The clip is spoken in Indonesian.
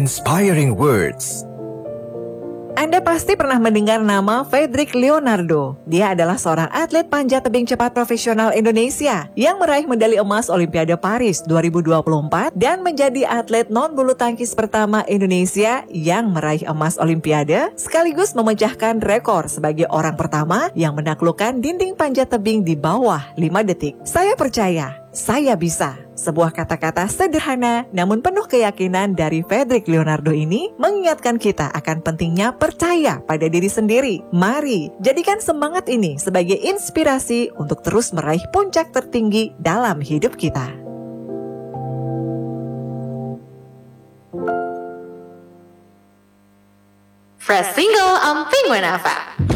Inspiring words. Anda pasti pernah mendengar nama Frederick Leonardo. Dia adalah seorang atlet panjat tebing cepat profesional Indonesia yang meraih medali emas Olimpiade Paris 2024 dan menjadi atlet non-bulu tangkis pertama Indonesia yang meraih emas Olimpiade, sekaligus memecahkan rekor sebagai orang pertama yang menaklukkan dinding panjat tebing di bawah 5 detik. Saya percaya, saya bisa. Sebuah kata-kata sederhana namun penuh keyakinan dari Frederick Leonardo ini mengingatkan kita akan pentingnya percaya pada diri sendiri. Mari jadikan semangat ini sebagai inspirasi untuk terus meraih puncak tertinggi dalam hidup kita. Fresh single on Penguin FM.